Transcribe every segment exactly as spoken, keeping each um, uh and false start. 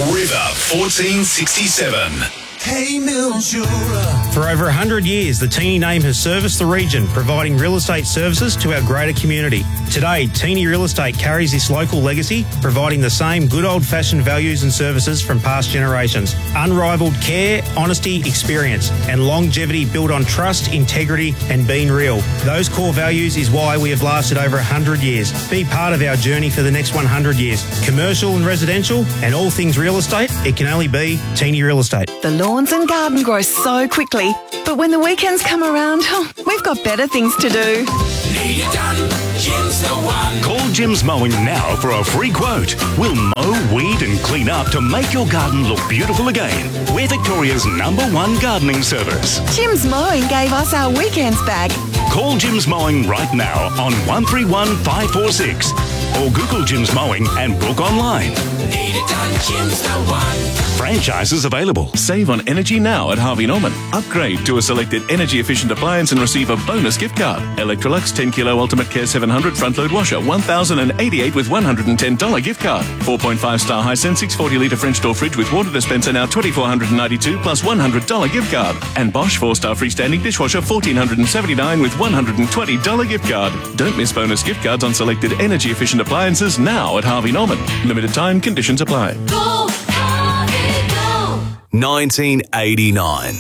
River fourteen sixty-seven. Hey Mildura. For over one hundred years, the Teeny name has serviced the region, providing real estate services to our greater community. Today, Teeny Real Estate carries this local legacy, providing the same good old-fashioned values and services from past generations. Unrivaled care, honesty, experience, and longevity built on trust, integrity, and being real. Those core values is why we have lasted over one hundred years. Be part of our journey for the next one hundred years. Commercial and residential, and all things real estate, it can only be Teeny Real Estate. The lawns and garden grow so quickly, but when the weekends come around, oh, we've got better things to do. Need it done, Jim's the one. Call Jim's Mowing now for a free quote. We'll mow, weed and clean up to make your garden look beautiful again. We're Victoria's number one gardening service. Jim's Mowing gave us our weekends back. Call Jim's Mowing right now on one three one five four six or Google Jim's Mowing and book online. Need it done, Jim's the one. Franchises available. Save on energy now at Harvey Norman. Upgrade to a selected energy-efficient appliance and receive a bonus gift card. Electrolux ten kilo Ultimate Care seven hundred front-load washer, one thousand eighty-eight with one hundred ten dollars gift card. four point five star Hisense six hundred forty litre French door fridge with water dispenser now two thousand four hundred ninety-two plus one hundred dollars gift card. And Bosch four star freestanding dishwasher one thousand four hundred seventy-nine with one hundred twenty dollars gift card. Don't miss bonus gift cards on selected energy-efficient appliances now at Harvey Norman. Limited time, conditions apply. Go, Harvey, go. nineteen eighty-nine.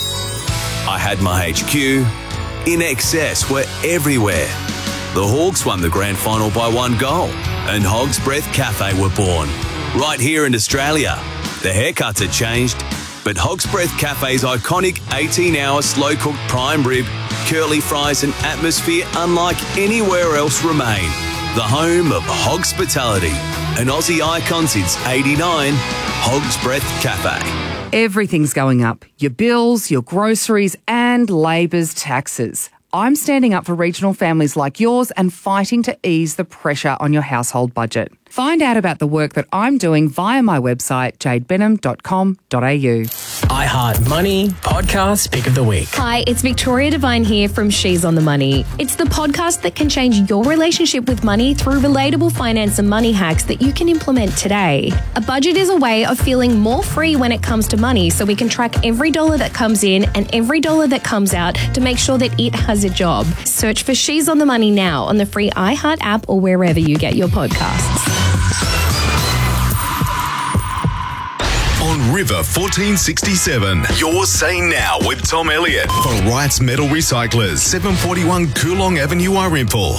I had my H Q. In Excess were everywhere. The Hawks won the grand final by one goal, and Hog's Breath Cafe were born. Right here in Australia. The haircuts had changed, but Hog's Breath Cafe's iconic eighteen hour slow-cooked prime rib, curly fries and atmosphere unlike anywhere else remain. The home of Hogspitality, an Aussie icon since eighty-nine, Hog's Breath Cafe. Everything's going up. Your bills, your groceries and Labor's taxes. I'm standing up for regional families like yours and fighting to ease the pressure on your household budget. Find out about the work that I'm doing via my website, jade benham dot com dot a u. iHeart Money Podcast Pick of the Week. Hi, it's Victoria Devine here from She's on the Money. It's the podcast that can change your relationship with money through relatable finance and money hacks that you can implement today. A budget is a way of feeling more free when it comes to money, so we can track every dollar that comes in and every dollar that comes out to make sure that it has a job. Search for She's on the Money now on the free iHeart app or wherever you get your podcasts. On River fourteen sixty-seven, you're saying now with Tom Elliott for Wright's Metal Recyclers, seven forty-one Coolong Avenue, Irimple.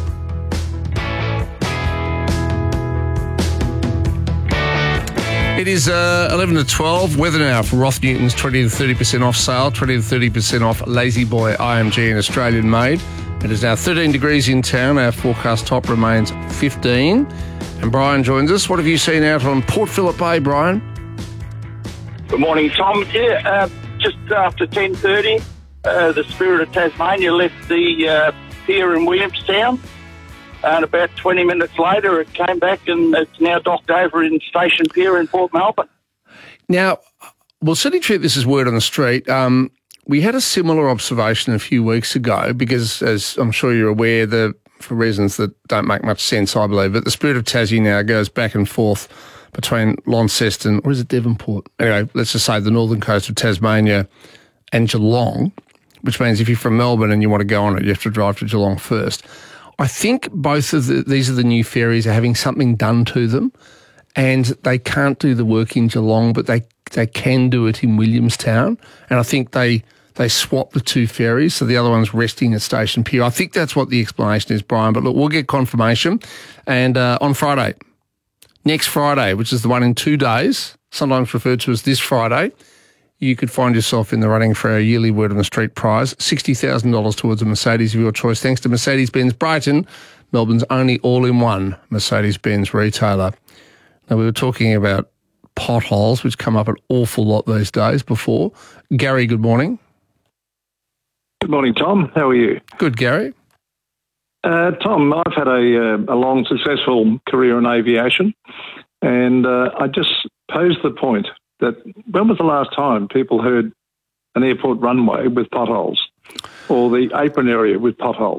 It is uh, eleven to twelve. Weather now for Roth Newton's twenty to thirty percent off sale, twenty to thirty percent off Lazy Boy I M G and Australian made. It is now thirteen degrees in town. Our forecast top remains fifteen. And Brian joins us. What have you seen out on Port Phillip Bay, Brian? Good morning, Tom. Yeah, uh, just after ten thirty, uh, the Spirit of Tasmania left the uh, pier in Williamstown. And about twenty minutes later, it came back and it's now docked over in Station Pier in Port Melbourne. Now, we'll certainly treat this as word on the street. Um, we had a similar observation a few weeks ago because, as I'm sure you're aware, the for reasons that don't make much sense, I believe, but the Spirit of Tassie now goes back and forth between Launceston, or is it Devonport? Anyway, let's just say the northern coast of Tasmania and Geelong, which means if you're from Melbourne and you want to go on it, you have to drive to Geelong first. I think both of the, these are the new ferries are having something done to them, and they can't do the work in Geelong, but they, they can do it in Williamstown. And I think they they swap the two ferries, so the other one's resting at Station Pier. I think that's what the explanation is, Brian. But look, we'll get confirmation. And uh, on Friday, next Friday, which is the one in two days, sometimes referred to as this Friday, you could find yourself in the running for our yearly Word on the Street prize, sixty thousand dollars towards a Mercedes of your choice, thanks to Mercedes-Benz Brighton, Melbourne's only all-in-one Mercedes-Benz retailer. Now, we were talking about potholes, which come up an awful lot these days before. Gary, good morning. Good morning, Tom. How are you? Good, Gary. Uh, Tom, I've had a, uh, a long, successful career in aviation, and uh, I just posed the point that when was the last time people heard an airport runway with potholes or the apron area with potholes?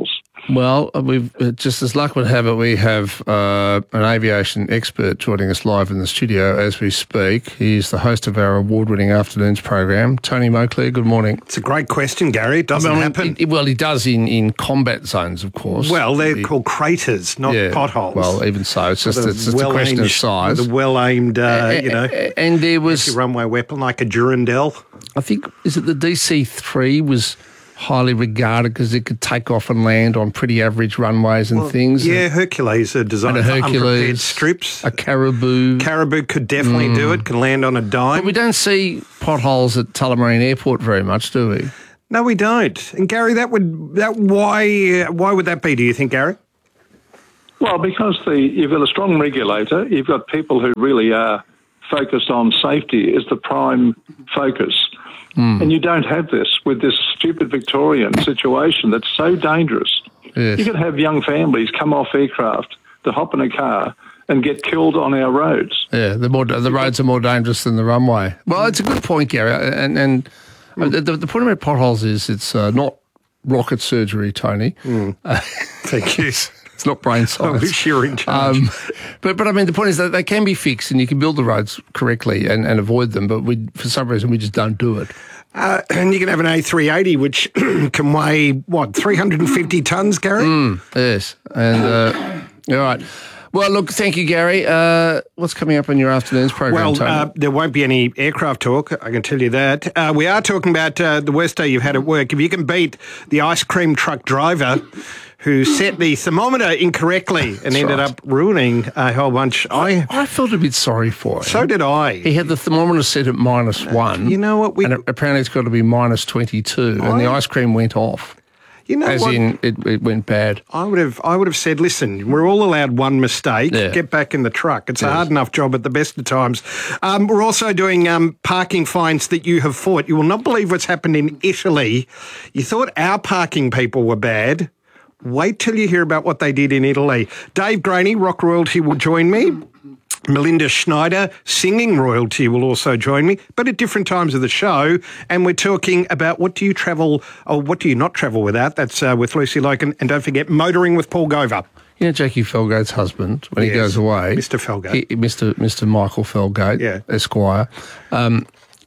Well, we've uh, just as luck would have it, we have uh, an aviation expert joining us live in the studio as we speak. He's the host of our award-winning afternoons program, Tony Moclair. Good morning. It's a great question, Gary. It doesn't I mean, happen. It, well, he does in, in combat zones, of course. Well, they're he, called craters, not yeah, potholes. Well, even so, it's just, With it's just a question of size. With a well-aimed, uh, A- you know, a- and there was runway weapon like a Durandal. I think, is it the D C three was highly regarded because it could take off and land on pretty average runways and Well, things. Yeah, and, Hercules are designed and a for unprepared Hercules, strips. a Caribou. Caribou could definitely Mm. do it, can land on a dime. But we don't see potholes at Tullamarine Airport very much, do we? No, we don't. And Gary, that would that why uh, why would that be? Do you think, Gary? Well, because the, you've got a strong regulator, you've got people who really are focused on safety as the prime focus. Mm. And you don't have this with this stupid Victorian situation that's so dangerous. Yes. You could have young families come off aircraft to hop in a car and get killed on our roads. Yeah, the more the roads are more dangerous than the runway. Well, it's a good point, Gary. And and mm. the, the point about potholes is it's uh, not rocket surgery, Tony. Mm. Uh, Thank you. It's not brain science. I wish you were in charge. Um, but, but I mean, the point is that they can be fixed and you can build the roads correctly and, and avoid them, but we, for some reason we just don't do it. Uh, and you can have an A three eighty, which can weigh, what, three hundred fifty tonnes, Gary? Mm, yes. And, uh, all right. Well, look, thank you, Gary. Uh, what's coming up on your afternoon's program, Well, Tony? uh, there won't be any aircraft talk, I can tell you that. Uh, we are talking about uh, the worst day you've had at work. If you can beat the ice cream truck driver who set the thermometer incorrectly and That's ended right. up ruining a whole bunch. I I felt a bit sorry for him. So did I. He had the thermometer set at minus one. You know what? We, and it, apparently it's got to be minus twenty-two, I, and the ice cream went off. You know As what? in, it, it went bad. I would have I would have said, listen, we're all allowed one mistake. Yeah. Get back in the truck. It's Yes. a hard enough job at the best of times. Um, we're also doing um, parking fines that you have fought. You will not believe what's happened in Italy. You thought our parking people were bad. Wait till you hear about what they did in Italy. Dave Graney, rock royalty, will join me. Melinda Schneider, singing royalty, will also join me, but at different times of the show. And we're talking about what do you travel, or what do you not travel without? That's uh, with Lucy Loken. And don't forget, motoring with Paul Gover. You know Jackie Felgate's husband, when Yes, he goes away... Mister Felgate. He, Mister Mister Michael Felgate, Yeah. Esquire, um,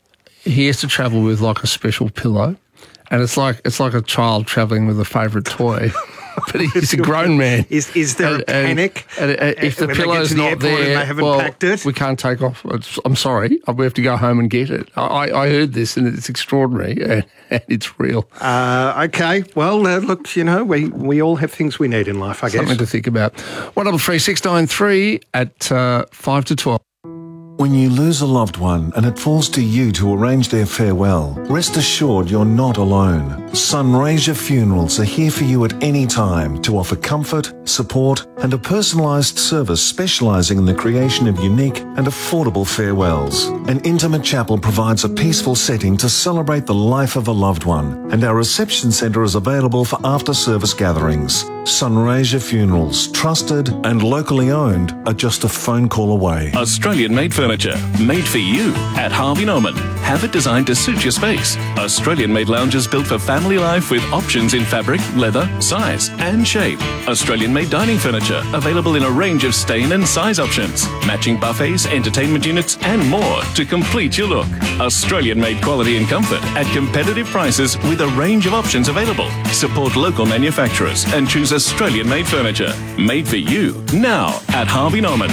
he has to travel with like a special pillow. And it's like it's like a child travelling with a favourite toy. But he's a grown man. Is is there and, a panic? And, and, and if the when they get pillow's to the not airport there, and they haven't well, packed it? we can't take off. It's, I'm sorry, we have to go home and get it. I, I heard this and it's extraordinary and, and it's real. Uh, okay, well, uh, look, you know, we, we all have things we need in life, I guess. Something to think about. one double three six nine three at uh, five to twelve. When you lose a loved one and it falls to you to arrange their farewell, rest assured you're not alone. Sunraysia Funerals are here for you at any time to offer comfort, support and a personalised service specialising in the creation of unique and affordable farewells. An intimate chapel provides a peaceful setting to celebrate the life of a loved one, and our reception centre is available for after-service gatherings. Sunraysia Funerals, trusted and locally owned, are just a phone call away. Australian-made furniture, made for you at Harvey Norman. Have it designed to suit your space. Australian-made lounges built for family life with options in fabric, leather, size and shape. Australian-made dining furniture, available in a range of stain and size options. Matching buffets, entertainment units and more to complete your look. Australian-made quality and comfort at competitive prices with a range of options available. Support local manufacturers and choose Australian-made furniture. Made for you now at Harvey Norman.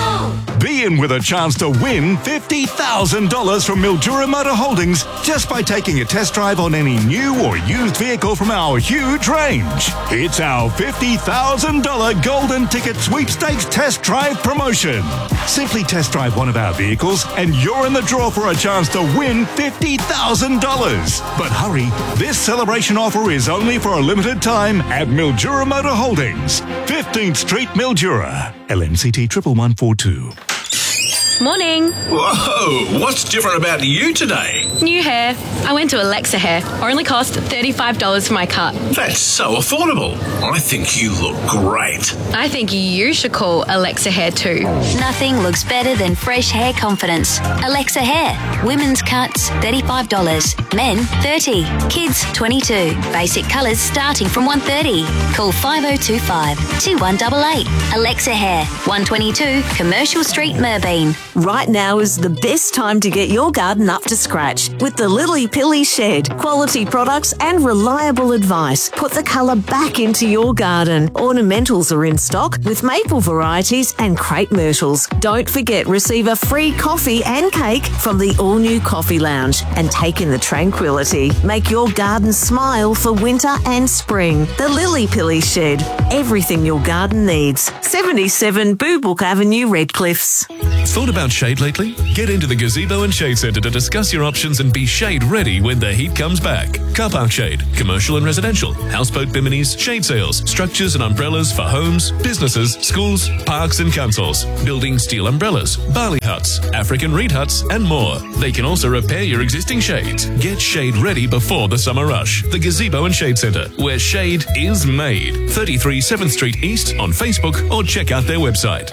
Be in with a chance to win fifty thousand dollars from Mildura Motor Holdings just by taking a test drive on any new or used vehicle from our huge range. It's our fifty thousand dollars Golden Ticket Sweepstakes Test Drive promotion. Simply test drive one of our vehicles and you're in the draw for a chance to win fifty thousand dollars. But hurry, this celebration offer is only for a limited time at Mildura Motor Holdings, fifteenth Street, Mildura. L M C T one one one four two. Morning. Whoa, what's different about you today? New hair. I went to Alexa Hair. Only cost thirty-five dollars for my cut. That's so affordable. I think you look great. I think you should call Alexa Hair too. Nothing looks better than fresh hair confidence. Alexa Hair. Women's cuts, thirty-five dollars. Men, thirty dollars. Kids, twenty-two dollars. Basic colours starting from one hundred thirty dollars. Call five oh two five, two one eight eight. Alexa Hair, one twenty-two Commercial Street, Merbeen. Right now is the best time to get your garden up to scratch with the Lily Pilly Shed. Quality products and reliable advice. Put the colour back into your garden. Ornamentals are in stock with maple varieties and crepe myrtles. Don't forget, receive a free coffee and cake from the all-new Coffee Lounge and take in the tranquility. Make your garden smile for winter and spring. The Lily Pilly Shed. Everything your garden needs. seventy-seven Boobook Avenue, Redcliffs. Thought about shade lately? Get into the Gazebo and Shade Centre to discuss your options and be shade ready when the heat comes back. Car park shade, commercial and residential, houseboat biminis, shade sails, structures and umbrellas for homes, businesses, schools, parks and councils, building steel umbrellas, barley huts, African reed huts and more. They can also repair your existing shades. Get shade ready before the summer rush. The Gazebo and Shade Centre, where shade is made. thirty-three seventh Street East on Facebook or check out their website.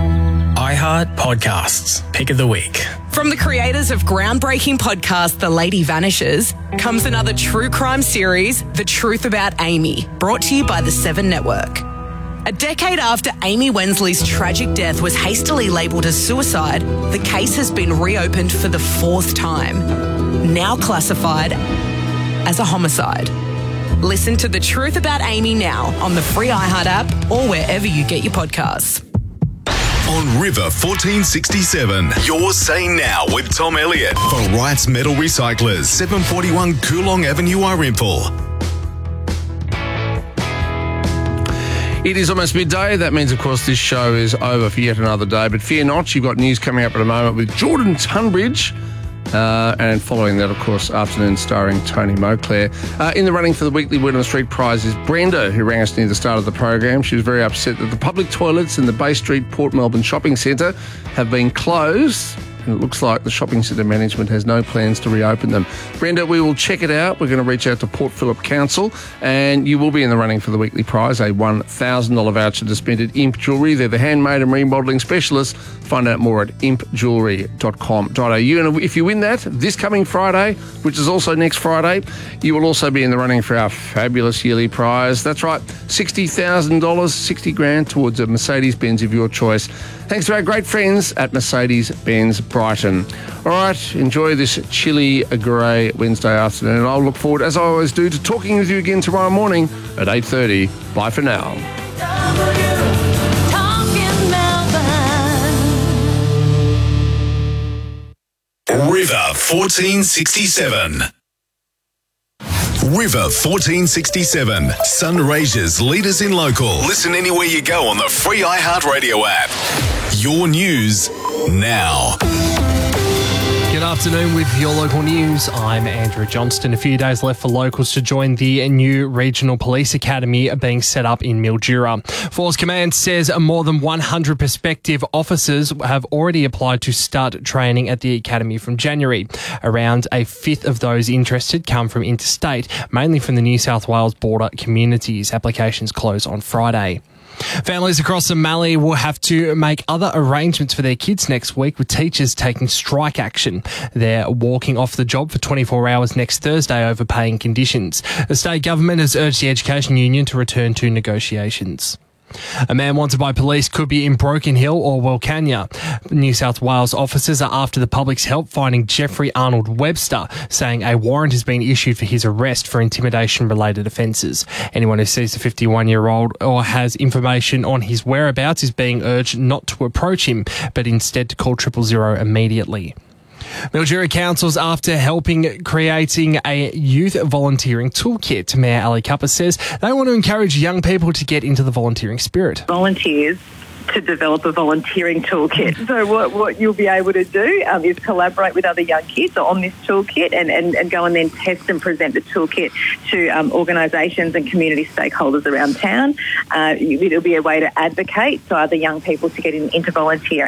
iHeart Podcasts, Pick of the Week. From the creators of groundbreaking podcast The Lady Vanishes comes another true crime series, The Truth About Amy, brought to you by the Seven Network. A decade after Amy Wensley's tragic death was hastily labelled as suicide, the case has been reopened for the fourth time, now classified as a homicide. Listen to The Truth About Amy now on the free iHeart app or wherever you get your podcasts. On River fourteen sixty-seven, you're saying now with Tom Elliott for Wright's Metal Recyclers, seven forty-one Coolong Avenue, Arimpool. It is almost midday. That means, of course, this show is over for yet another day. But fear not, you've got news coming up in a moment with Jordan Tunbridge. Uh, and following that, of course, afternoon starring Tony Moclair. Uh, in the running for the weekly Word on the Street prize is Brenda, who rang us near the start of the program. She was very upset that the public toilets in the Bay Street Port Melbourne Shopping Centre have been closed. And it looks like the shopping centre management has no plans to reopen them. Brenda, we will check it out. We're going to reach out to Port Phillip Council, and you will be in the running for the weekly prize, a one thousand dollars voucher to spend at Imp Jewellery. They're the handmade and remodelling specialists. Find out more at imp jewellery dot com dot a u. And if you win that this coming Friday, which is also next Friday, you will also be in the running for our fabulous yearly prize. That's right, sixty thousand dollars, sixty grand towards a Mercedes-Benz of your choice. Thanks to our great friends at Mercedes-Benz Brighton. All right, enjoy this chilly grey Wednesday afternoon. I'll look forward, as I always do, to talking with you again tomorrow morning at eight thirty. Bye for now. River fourteen sixty-seven. River fourteen sixty-seven, Sunraysia's leaders in local. Listen anywhere you go on the free iHeartRadio app. Your news now. Good afternoon with your local news. I'm Andrew Johnston. A few days left for locals to join the new Regional Police Academy being set up in Mildura. Force Command says more than one hundred prospective officers have already applied to start training at the academy from January. Around a fifth of those interested come from interstate, mainly from the New South Wales border communities. Applications close on Friday. Families across Mallee will have to make other arrangements for their kids next week, with teachers taking strike action. They're walking off the job for twenty-four hours next Thursday over paying conditions. The state government has urged the Education Union to return to negotiations. A man wanted by police could be in Broken Hill or Wilcannia. New South Wales officers are after the public's help finding Jeffrey Arnold Webster, saying a warrant has been issued for his arrest for intimidation-related offences. Anyone who sees the fifty-one-year-old or has information on his whereabouts is being urged not to approach him, but instead to call triple zero immediately. Mildura Council's after helping creating a youth volunteering toolkit. Mayor Ali Cupper says they want to encourage young people to get into the volunteering spirit. Volunteers to develop a volunteering toolkit. So what, what you'll be able to do um, is collaborate with other young kids on this toolkit and, and, and go and then test and present the toolkit to um, organisations and community stakeholders around town. Uh, it'll be a way to advocate for other young people to get in, into volunteering.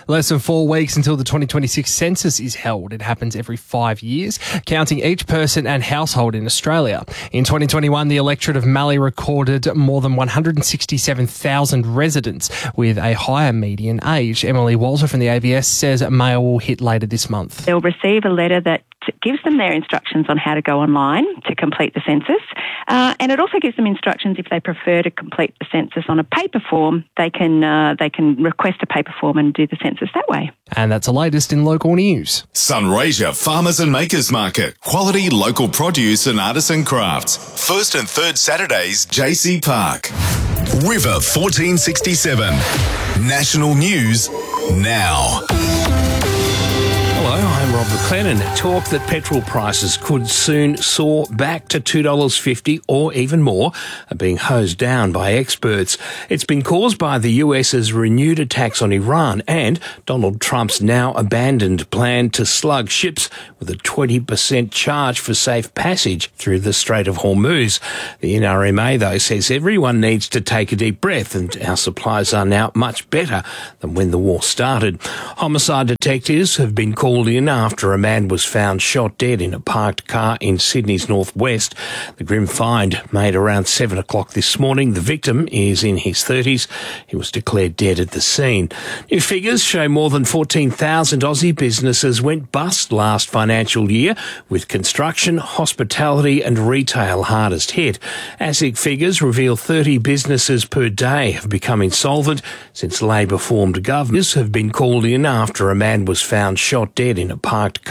Less than four weeks until the twenty twenty-six census is held. It happens every five years, counting each person and household in Australia. In twenty twenty-one, the electorate of Mallee recorded more than one hundred sixty-seven thousand residents with a higher median age. Emily Walter from the A B S says mail will hit later this month. They'll receive a letter that gives them their instructions on how to go online to complete the census, uh, and it also gives them instructions if they prefer to complete the census on a paper form. They can uh, they can request a paper form and do the census that way. And that's the latest in local news. Sunraysia Farmers and Makers Market. Quality local produce and artisan crafts. First and third Saturdays, J C Park. River fourteen sixty-seven. National news now. Hello, I'm Rob McLennan. Talk that petrol prices could soon soar back to two dollars fifty or even more are being hosed down by experts. It's been caused by the US's renewed attacks on Iran and Donald Trump's now abandoned plan to slug ships with a twenty percent charge for safe passage through the Strait of Hormuz. The N R M A, though, says everyone needs to take a deep breath and our supplies are now much better than when the war started. Homicide detectives have been called in after a man was found shot dead in a parked car in Sydney's northwest. The grim find made around seven o'clock this morning. The victim is in his thirties. He was declared dead at the scene. New figures show more than fourteen thousand Aussie businesses went bust last financial year, with construction, hospitality and retail hardest hit. ASIC figures reveal thirty businesses per day have become insolvent since Labor-formed governors have been called in after a man was found shot dead in a parked car